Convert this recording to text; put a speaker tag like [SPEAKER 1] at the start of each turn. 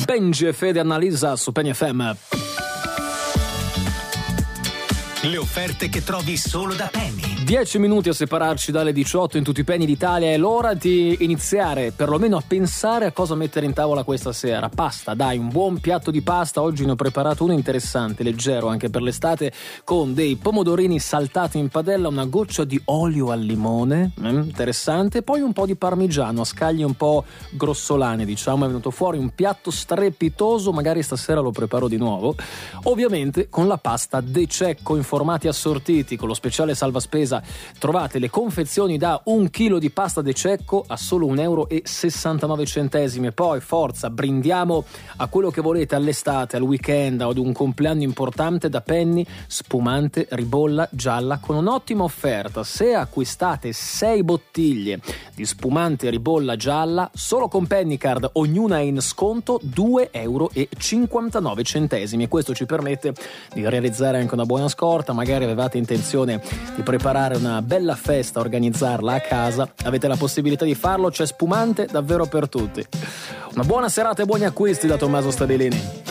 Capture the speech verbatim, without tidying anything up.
[SPEAKER 1] Benji e Fede Annalisa su Penny F M.
[SPEAKER 2] Le offerte che trovi solo da Penny.
[SPEAKER 1] Dieci minuti a separarci dalle diciotto in tutti i Penny d'Italia. È l'ora di iniziare perlomeno a pensare a cosa mettere in tavola questa sera. Pasta, dai, un buon piatto di pasta. Oggi ne ho preparato uno interessante, leggero anche per l'estate, con dei pomodorini saltati in padella, una goccia di olio al limone, mm, interessante, poi un po' di parmigiano a scaglie un po' grossolane, diciamo. È venuto fuori un piatto strepitoso, magari stasera lo preparo di nuovo. Ovviamente con la pasta De Cecco in formati assortiti, con lo speciale salva spesa trovate le confezioni da un chilo di pasta De Cecco a solo un euro e sessantanove centesimi. E poi forza, brindiamo a quello che volete all'estate, al weekend o ad un compleanno importante. Da Penny, spumante ribolla gialla con un'ottima offerta. Se acquistate sei bottiglie di spumante ribolla gialla, solo con Pennycard, ognuna è in sconto due euro e cinquantanove centesimi, e questo ci permette di realizzare anche una buona scorta. Magari avevate intenzione di preparare una bella festa, organizzarla a casa, avete la possibilità di farlo, c'è spumante davvero per tutti. Una buona serata e buoni acquisti da Tommaso Stabilini.